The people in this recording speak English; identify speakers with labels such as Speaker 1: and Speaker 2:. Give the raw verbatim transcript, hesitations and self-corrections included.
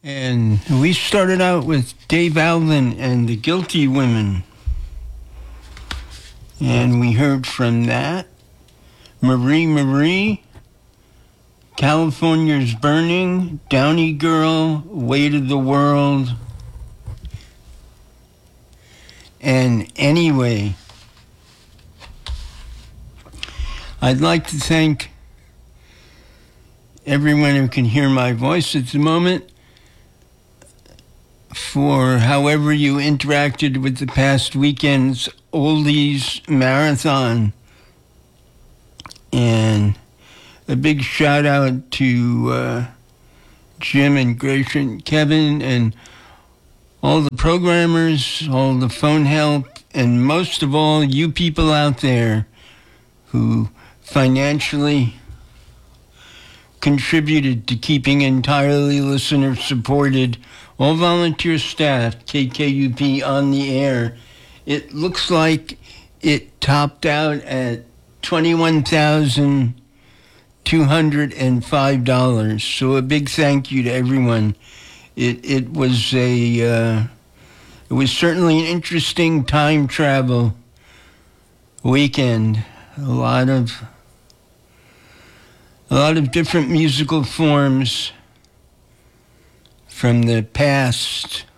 Speaker 1: And we started out with Dave Alvin and the Guilty Women. And we heard from that Marie Marie, California's Burning, Downey Girl, Weight of the World, and Anyway. I'd like to thank everyone who can hear my voice at the moment for however you interacted with the past weekend's Oldies Marathon. And a big shout out to uh, Jim and Grace and Kevin and all the programmers, all the phone help, and most of all, you people out there who financially contributed to keeping entirely listener-supported, all volunteer staff, K K U P on the air. It looks like it topped out at twenty-one thousand two hundred five dollars. So a big thank you to everyone. It it was a uh, it was certainly an interesting time travel weekend. A lot of a lot of different musical forms from the past